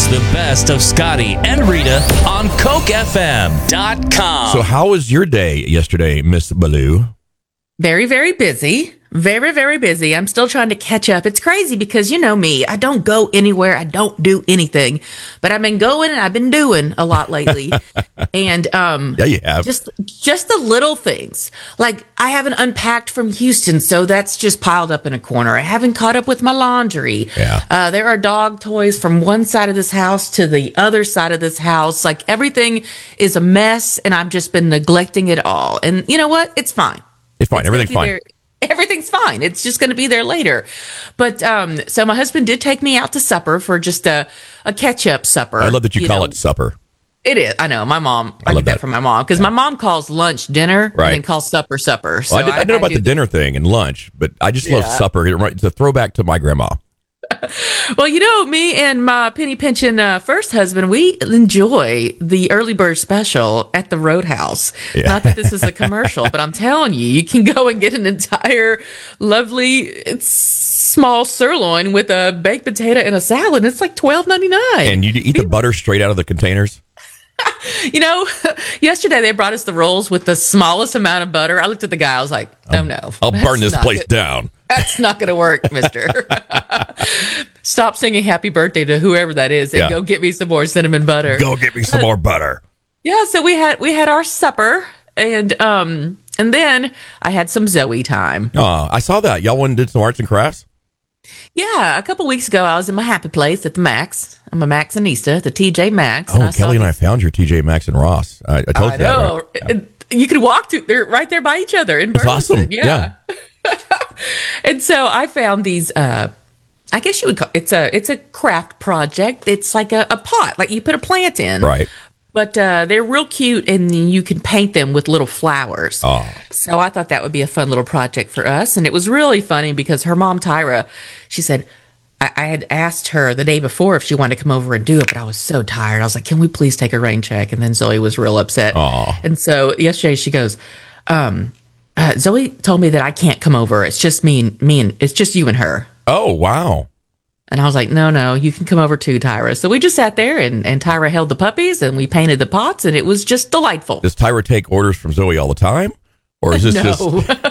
the best of Scotty and Rita on CokeFM.com. So how was your day yesterday, Miss Baloo? Very, very busy. Very, very busy. I'm still trying to catch up. It's crazy because you know me. I don't go anywhere. I don't do anything. But I've been going and I've been doing a lot lately. And Yeah, you have. just the little things. Like I haven't unpacked from Houston, so that's just piled up in a corner. I haven't caught up with my laundry. Yeah. There are dog toys from one side of this house to the other side of this house. Like everything is a mess and I've just been neglecting it all. And you know what? It's fine. It's fine. Everything's fine. There. Everything's fine. It's just going to be there later. But so my husband did take me out to supper for just a catch-up supper. I love that you call it supper. It is. I know. My mom, I love get that that from my mom because my mom calls lunch dinner Right. and then calls supper supper. So Well, I know about the dinner thing and lunch, but I just love supper. It's a throwback to my grandma. Well, you know, me and my penny pinching first husband, we enjoy the early bird special at the Roadhouse. Yeah. Not that this is a commercial, but I'm telling you, you can go and get an entire lovely small sirloin with a baked potato and a salad. It's like $12.99. And you eat the butter straight out of the containers? You know, yesterday they brought us the rolls with the smallest amount of butter. I looked at the guy. I was like, oh, no. I'll burn this That's not place good. down. That's not going to work, mister. Stop singing happy birthday to whoever that is and Yeah. go get me some more cinnamon butter. Go get me some more butter. Yeah, so we had our supper and then I had some Zoe time. Oh, I saw that. Y'all went and did some arts and crafts? Yeah, a couple weeks ago I was in my happy place at the Max. I'm a Maxxinista at the TJ Maxx. Oh, Kelly and I found your TJ Maxx and Ross. I told I you that. know. Right? You could walk to, they're right there by each other in It's Burleson. awesome. Yeah. And so I found these I guess you would call it's a craft project. It's like a pot, like you put a plant in. Right. But they're real cute and you can paint them with little flowers. Oh. So I thought that would be a fun little project for us. And it was really funny because her mom, Tyra, she said, I had asked her the day before if she wanted to come over and do it, but I was so tired. I was like, can we please take a rain check? And then Zoe was real upset. Aw. And so yesterday she goes, Zoe told me that I can't come over. It's just me and it's just you and her. Oh, wow. And I was like, no, you can come over too, Tyra. So we just sat there and Tyra held the puppies and we painted the pots and it was just delightful. Does Tyra take orders from Zoe all the time? Or is this just...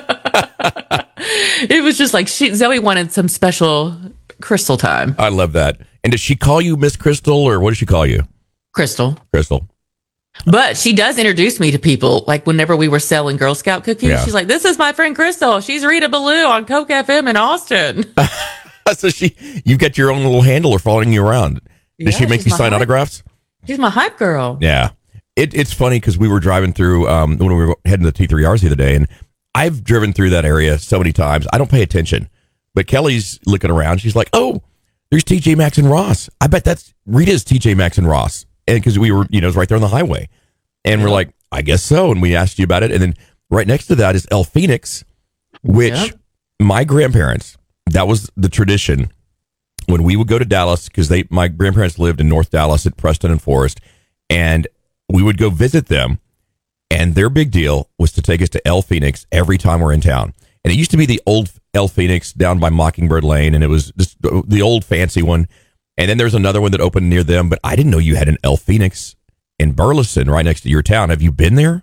It was just like Zoe wanted some special Crystal time. I love that. And does she call you Miss Crystal or what does she call you? Crystal. Crystal. But she does introduce me to people. Like whenever we were selling Girl Scout cookies, Yeah. she's like, this is my friend Crystal. She's Rita Baloo on Coke FM in Austin. So you get your own little handler following you around. Does she Yeah, make she's you my sign hype- autographs? She's my hype girl. Yeah. It's funny because we were driving through when we were heading to T3Rs the other day, and I've driven through that area so many times. I don't pay attention. But Kelly's looking around. She's like, oh, there's TJ Maxx and Ross. I bet that's Rita's TJ Maxx and Ross. And because we were, it was right there on the highway. And we're like, I guess so. And we asked you about it. And then right next to that is El Phoenix, which my grandparents, that was the tradition when we would go to Dallas, because my grandparents lived in North Dallas at Preston and Forest, and we would go visit them, and their big deal was to take us to El Phoenix every time we're in town. And it used to be the old El Phoenix down by Mockingbird Lane, and it was just the old fancy one. And then there's another one that opened near them, but I didn't know you had an El Phoenix in Burleson right next to your town. Have you been there?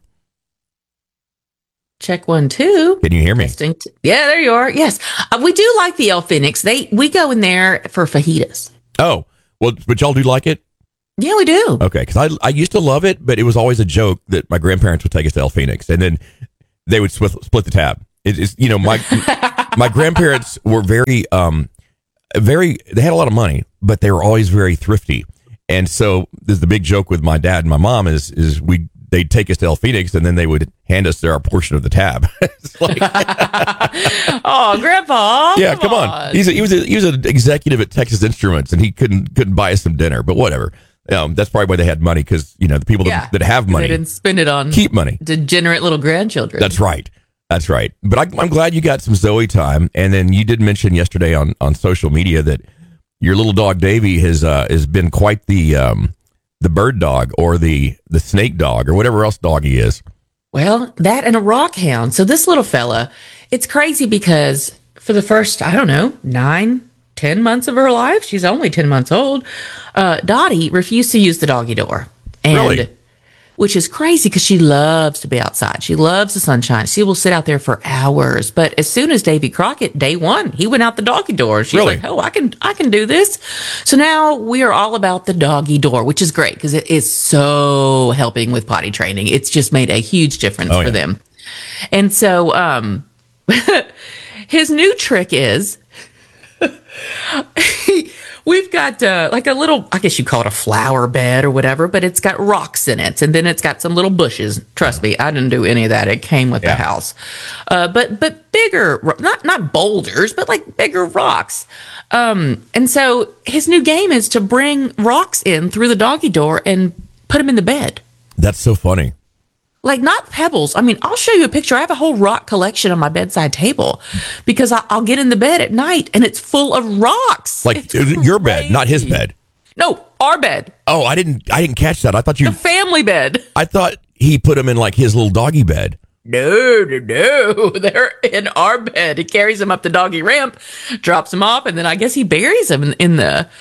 Check 1, 2. Can you hear me? Yeah, there you are. Yes. We do like the El Phoenix. We go in there for fajitas. Oh, well, but y'all do like it? Yeah, we do. Okay, because I used to love it, but it was always a joke that my grandparents would take us to El Phoenix, and then they would split the tab. It's my grandparents were very they had a lot of money, but they were always very thrifty, and so this is the big joke with my dad and my mom is they'd take us to El Phoenix, and then they would hand us our portion of the tab. It's like, oh, Grandpa! yeah, come on. He was an executive at Texas Instruments, and he couldn't buy us some dinner, but whatever. That's probably why they had money, because the people that have money, they didn't spend it on keep money. Degenerate little grandchildren. That's right. But I'm glad you got some Zoe time, and then you did mention yesterday on social media that your little dog Davy has been quite the bird dog or the snake dog or whatever else dog he is. Well, that and a rock hound. So this little fella, it's crazy because for the first, I don't know, 9, 10 months of her life, she's only 10 months old, Dottie refused to use the doggy door. And Really? which is crazy because she loves to be outside. She loves the sunshine. She will sit out there for hours. But as soon as Davy Crockett, day one, he went out the doggy door. She's Really? like, oh, I can do this. So now we are all about the doggy door, which is great because it is so helping with potty training. It's just made a huge difference for them. And so, his new trick is we've got like a little, I guess you call it a flower bed or whatever, but it's got rocks in it. And then it's got some little bushes. Trust me, I didn't do any of that. It came with the house. But bigger, not boulders, but like bigger rocks. And so his new game is to bring rocks in through the doggy door and put them in the bed. That's so funny. Like not pebbles. I mean, I'll show you a picture. I have a whole rock collection on my bedside table because I'll get in the bed at night and it's full of rocks. Like your bed, not his bed. No, our bed. Oh, I didn't catch that. I thought The family bed. I thought he put him in like his little doggy bed. No. They're in our bed. He carries them up the doggy ramp, drops them off, and then I guess he buries them in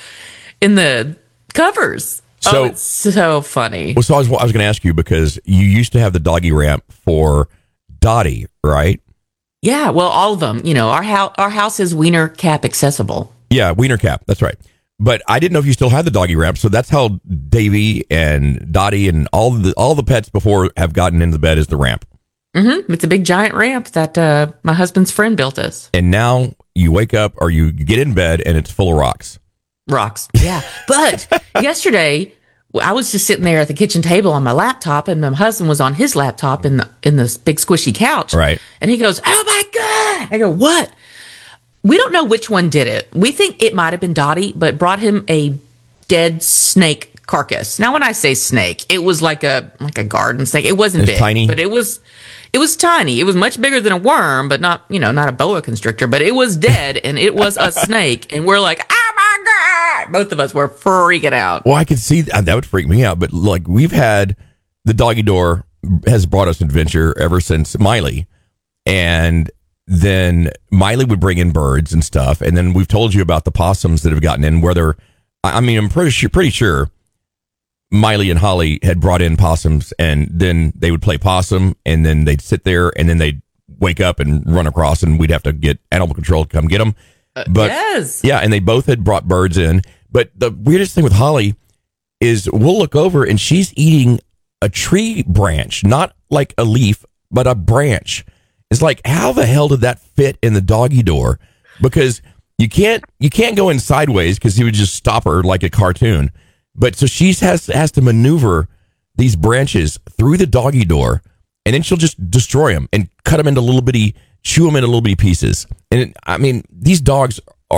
the covers. So, it's so funny. Well, so I was going to ask you because you used to have the doggy ramp for Dottie, right? Yeah, well, all of them. You know, our house is Wiener Cap accessible. Yeah, Wiener Cap. That's right. But I didn't know if you still had the doggy ramp. So that's how Davy and Dottie and all the pets before have gotten into the bed is the ramp. Mm-hmm. It's a big giant ramp that my husband's friend built us. And now you wake up or you get in bed and it's full of rocks. Rocks. Yeah. But yesterday, I was just sitting there at the kitchen table on my laptop, and my husband was on his laptop in this big squishy couch. Right. And he goes, "Oh my God." I go, "What?" We don't know which one did it. We think it might have been Dottie, but brought him a dead snake carcass. Now, when I say snake, it was like a garden snake. It wasn't big, tiny, but it was tiny. It was much bigger than a worm, but not a boa constrictor, but it was dead and it was a snake. And we're like, "Oh my God." Both of us were freaking out. Well, I could see that would freak me out. But like we've had the doggy door has brought us adventure ever since Miley. And then Miley would bring in birds and stuff. And then we've told you about the possums that have gotten in I'm pretty sure Miley and Holly had brought in possums, and then they would play possum, and then they'd sit there, and then they'd wake up and run across, and we'd have to get animal control to come get them. But yes. Yeah, and they both had brought birds in. But the weirdest thing with Holly is we'll look over, and she's eating a tree branch, not like a leaf, but a branch. It's like, how the hell did that fit in the doggy door? Because you can't go in sideways because he would just stop her like a cartoon. But so she has to maneuver these branches through the doggy door, and then she'll just destroy them and cut them into chew them into little bitty pieces. And I mean, these dogs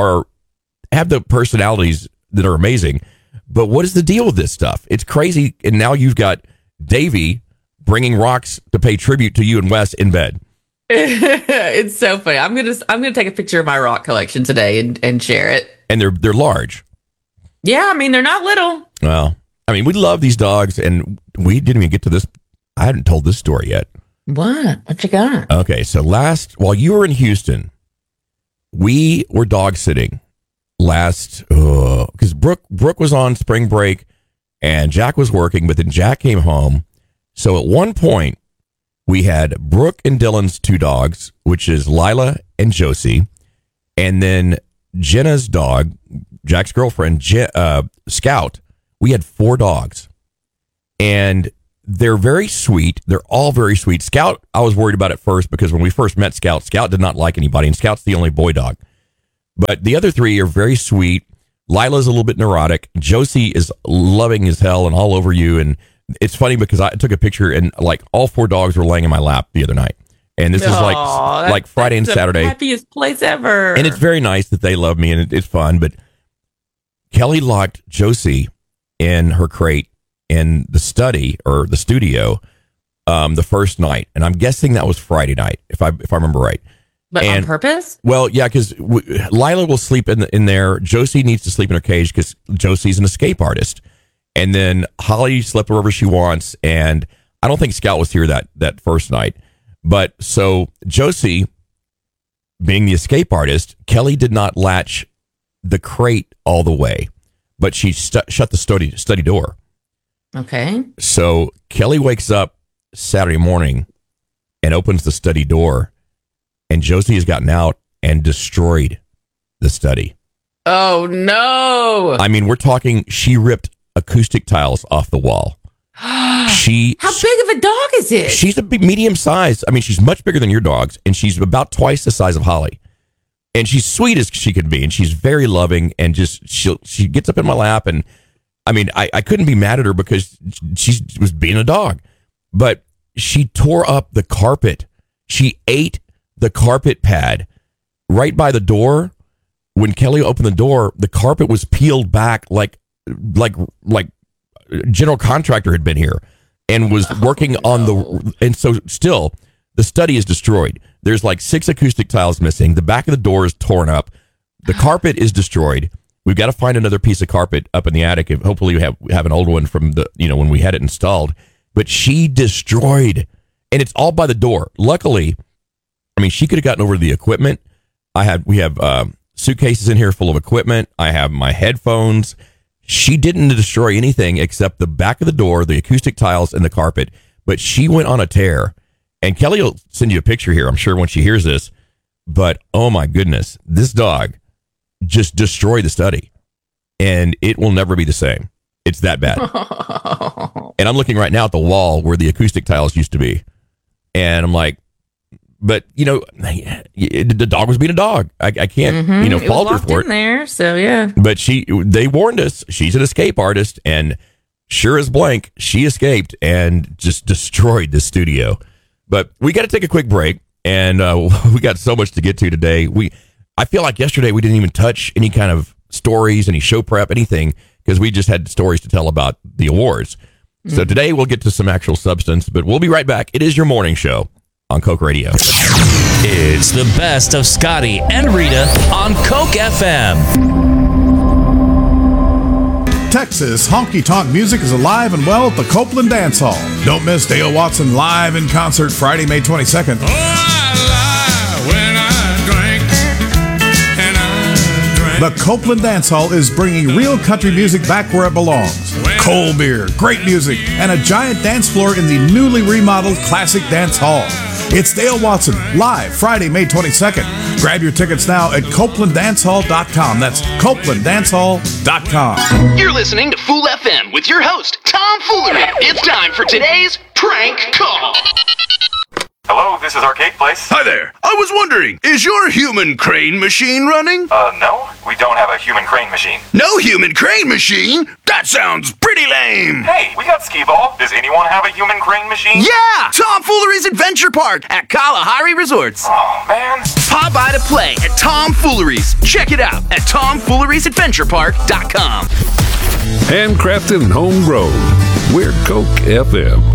have the personalities that are amazing. But what is the deal with this stuff? It's crazy. And now you've got Davy bringing rocks to pay tribute to you and Wes in bed. It's so funny. I'm gonna take a picture of my rock collection today and share it. And they're large. Yeah, I mean, they're not little. Well, I mean, we love these dogs, and we didn't even get to this. I hadn't told this story yet. What you got? Okay, so while you were in Houston, we were dog sitting because Brooke was on spring break and Jack was working, but then Jack came home. So at one point, we had Brooke and Dylan's two dogs, which is Lila and Josie, and then Jenna's dog, Jack's girlfriend, Scout. We had 4 dogs, and they're very sweet. They're all very sweet. Scout, I was worried about at first because when we first met Scout did not like anybody, and Scout's the only boy dog. But the other 3 are very sweet. Lila's a little bit neurotic. Josie is loving as hell and all over you. And it's funny because I took a picture and like all 4 dogs were laying in my lap the other night. And this is like Friday and Saturday. The happiest place ever. And it's very nice that they love me and it's fun. But Kelly locked Josie in her crate in the study or the studio the first night. And I'm guessing that was Friday night, if I remember right. But on purpose? Well, yeah, because Lila will sleep in there. Josie needs to sleep in her cage because Josie's an escape artist. And then Holly slept wherever she wants. And I don't think Scout was here that first night. But so Josie, being the escape artist, Kelly did not latch the crate all the way, but she shut the study door. Okay. So Kelly wakes up Saturday morning and opens the study door, and Josie has gotten out and destroyed the study. Oh, no. I mean, we're talking, she ripped acoustic tiles off the wall. How big of a dog is it? She's a medium size. I mean, she's much bigger than your dogs, and she's about twice the size of Holly. And she's sweet as she can be, and she's very loving, and just she gets up in my lap, and I mean, I couldn't be mad at her because she was being a dog. But she tore up the carpet. She ate the carpet pad right by the door. When Kelly opened the door, the carpet was peeled back like general contractor had been here and was working on the, and so still the study is destroyed. There's like 6 acoustic tiles missing. The back of the door is torn up. The carpet is destroyed. We've got to find another piece of carpet up in the attic. Hopefully we have an old one from the, when we had it installed, but she destroyed, and it's all by the door. Luckily, I mean, she could have gotten over the equipment. We have suitcases in here full of equipment. I have my headphones. She didn't destroy anything except the back of the door, the acoustic tiles, and the carpet. But she went on a tear. And Kelly will send you a picture here, I'm sure, when she hears this. But, oh my goodness, this dog just destroyed the study. And it will never be the same. It's that bad. And I'm looking right now at the wall where the acoustic tiles used to be. And I'm like, but, the dog was being a dog. I can't, fault her for it. In there, so yeah. But they warned us. She's an escape artist, and sure as blank, she escaped and just destroyed the studio. But we got to take a quick break, and we got so much to get to today. I feel like yesterday we didn't even touch any kind of stories, any show prep, anything, because we just had stories to tell about the awards. So today we'll get to some actual substance, but we'll be right back. It is your morning show on Coke Radio. It's the best of Scotty and Rita on Coke FM. Texas honky-tonk music is alive and well at the Copeland Dance Hall. Don't miss Dale Watson live in concert Friday, May 22nd. Oh, I lie when I drink, and I drink. The Copeland Dance Hall is bringing real country music back where it belongs. Cold beer, great music, and a giant dance floor in the newly remodeled Classic Dance Hall. It's Dale Watson, live Friday, May 22nd. Grab your tickets now at CopelandDanceHall.com. That's CopelandDanceHall.com. You're listening to Fool FM with your host, Tom Foolery. It's time for today's prank call. Hello, this is Arcade Place. Hi there. I was wondering, is your human crane machine running? No, we don't have a human crane machine. No human crane machine? That sounds pretty lame. Hey, we got Skee-Ball. Does anyone have a human crane machine? Yeah! Tom Foolery's Adventure Park at Kalahari Resorts. Oh, man. Pop by to play at Tom Foolery's. Check it out at TomFoolery'sAdventurePark.com. Handcrafted and homegrown. We're Coke FM.